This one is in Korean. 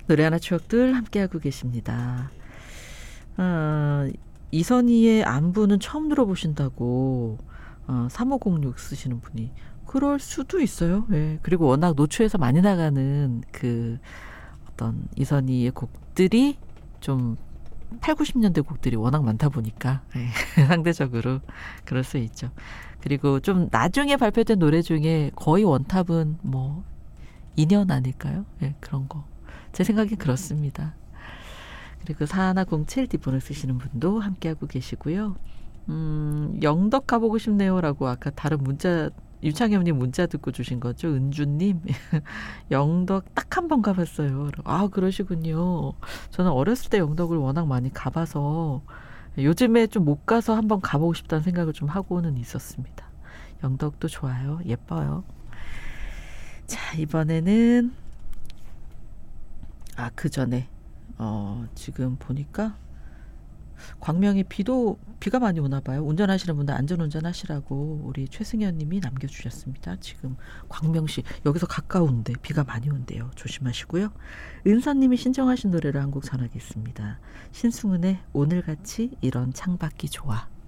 노래 하나 추억들 함께하고 계십니다. 이선희의 안부는 처음 들어보신다고 3506 쓰시는 분이 그럴 수도 있어요. 예. 그리고 워낙 노초에서 많이 나가는 그 어떤 이선희의 곡들이 좀 8, 90년대 곡들이 워낙 많다 보니까 예. 상대적으로 그럴 수 있죠. 그리고 좀 나중에 발표된 노래 중에 거의 원탑은 뭐 2년 아닐까요? 예, 그런 거. 제 생각이 그렇습니다. 그리고 4107 뒷번호 쓰시는 분도 함께하고 계시고요. 영덕 가보고 싶네요라고 아까 다른 문자 유창엽님 문자 듣고 주신 거죠. 은주님 영덕 딱 한 번 가봤어요. 아 그러시군요. 저는 어렸을 때 영덕을 워낙 많이 가봐서 요즘에 좀 못 가서 한번 가보고 싶다는 생각을 좀 하고는 있었습니다. 영덕도 좋아요. 예뻐요. 자 이번에는 그 전에 지금 보니까 광명에 비가 많이 오나 봐요. 운전하시는 분들 안전운전 하시라고 우리 최승현 님이 남겨주셨습니다. 지금 광명시 여기서 가까운데 비가 많이 온대요. 조심하시고요. 은선 님이 신청하신 노래를 한 곡 전하겠습니다. 신승훈의 오늘같이 이런 창밖이 좋아.